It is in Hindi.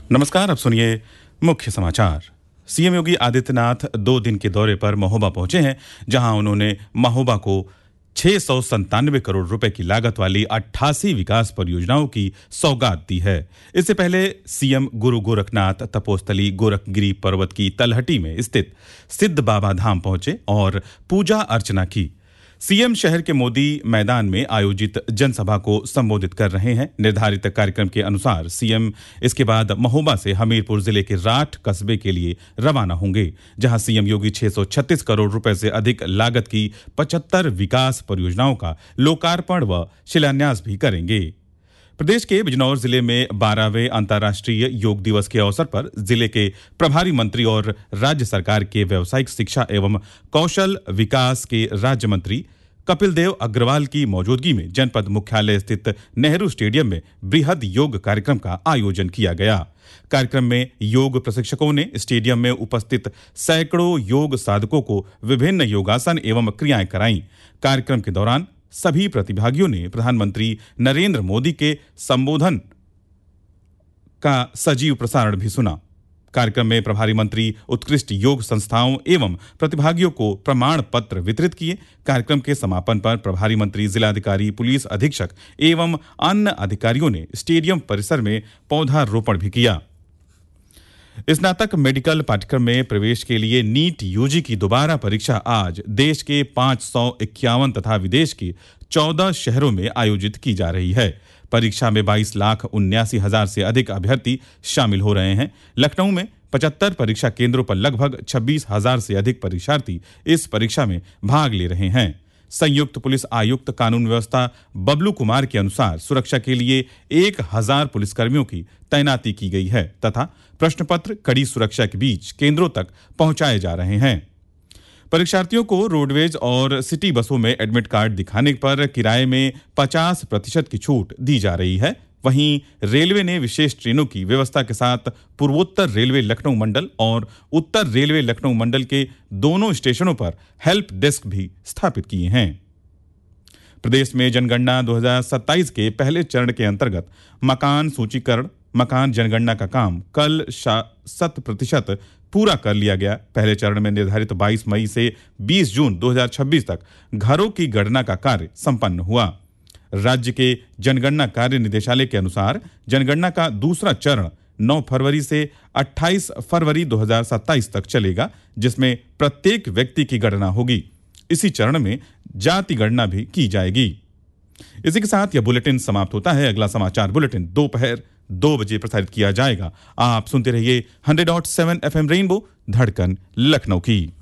नमस्कार, अब सुनिए मुख्य समाचार। सीएम योगी आदित्यनाथ 2 दिन के दौरे पर महोबा पहुंचे हैं, जहां उन्होंने महोबा को 697 करोड़ रुपए की लागत वाली 88 विकास परियोजनाओं की सौगात दी है। इससे पहले सीएम गुरु गोरखनाथ तपोस्थली गोरखगिरी पर्वत की तलहटी में स्थित सिद्ध बाबा धाम पहुंचे और पूजा अर्चना की। सीएम शहर के मोदी मैदान में आयोजित जनसभा को संबोधित कर रहे हैं। निर्धारित कार्यक्रम के अनुसार सीएम इसके बाद महोबा से हमीरपुर जिले के राठ कस्बे के लिए रवाना होंगे, जहां सीएम योगी 636 करोड़ रुपए से अधिक लागत की 75 विकास परियोजनाओं का लोकार्पण व शिलान्यास भी करेंगे। प्रदेश के बिजनौर जिले में 12वें अंतर्राष्ट्रीय योग दिवस के अवसर पर जिले के प्रभारी मंत्री और राज्य सरकार के व्यावसायिक शिक्षा एवं कौशल विकास के राज्य मंत्री कपिल देव अग्रवाल की मौजूदगी में जनपद मुख्यालय स्थित नेहरू स्टेडियम में बृहद योग कार्यक्रम का आयोजन किया गया। कार्यक्रम में योग प्रशिक्षकों ने स्टेडियम में उपस्थित सैकड़ों योग साधकों को विभिन्न योगासन एवं क्रियाएं कराईं। कार्यक्रम के दौरान सभी प्रतिभागियों ने प्रधानमंत्री नरेंद्र मोदी के संबोधन का सजीव प्रसारण भी सुना। कार्यक्रम में प्रभारी मंत्री उत्कृष्ट योग संस्थाओं एवं प्रतिभागियों को प्रमाण पत्र वितरित किए। कार्यक्रम के समापन पर प्रभारी मंत्री, जिलाधिकारी, पुलिस अधीक्षक एवं अन्य अधिकारियों ने स्टेडियम परिसर में पौधारोपण भी किया। स्नातक मेडिकल पाठ्यक्रम में प्रवेश के लिए नीट यूजी की दोबारा परीक्षा आज देश के 551 तथा विदेश के 14 शहरों में आयोजित की जा रही है। परीक्षा में 22,79,000 से अधिक अभ्यर्थी शामिल हो रहे हैं। लखनऊ में 75 परीक्षा केंद्रों पर लगभग 26,000 से अधिक परीक्षार्थी इस परीक्षा में भाग ले रहे हैं। संयुक्त पुलिस आयुक्त कानून व्यवस्था बबलू कुमार के अनुसार सुरक्षा के लिए 1,000 पुलिसकर्मियों की तैनाती की गई है तथा प्रश्न पत्र कड़ी सुरक्षा के बीच केंद्रों तक पहुंचाए जा रहे हैं। परीक्षार्थियों को रोडवेज और सिटी बसों में एडमिट कार्ड दिखाने पर किराए में 50% की छूट दी जा रही है। वहीं रेलवे ने विशेष ट्रेनों की व्यवस्था के साथ पूर्वोत्तर रेलवे लखनऊ मंडल और उत्तर रेलवे लखनऊ मंडल के दोनों स्टेशनों पर हेल्प डेस्क भी स्थापित किए हैं। प्रदेश में जनगणना 2027 के पहले चरण के अंतर्गत मकान सूचीकरण, मकान जनगणना का काम कल 100% पूरा कर लिया गया। पहले चरण में निर्धारित 22 मई से 20 जून 2026 तक घरों की गणना का कार्य संपन्न हुआ। राज्य के जनगणना कार्य निदेशालय के अनुसार जनगणना का दूसरा चरण 9 फरवरी से 28 फरवरी 2027 तक चलेगा, जिसमें प्रत्येक व्यक्ति की गणना होगी। इसी चरण में जाति गणना भी की जाएगी। इसी के साथ यह बुलेटिन समाप्त होता है। अगला समाचार बुलेटिन दोपहर 2 बजे प्रसारित किया जाएगा। आप सुनते रहिए 100.7 FM रेनबो, धड़कन लखनऊ की।